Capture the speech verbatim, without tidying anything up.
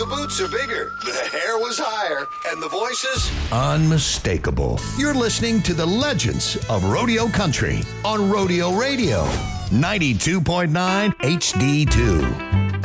The boots are bigger, the hair was higher, and the voices unmistakable. You're listening to the legends of Rodeo Country on Rodeo Radio, ninety-two point nine H D two.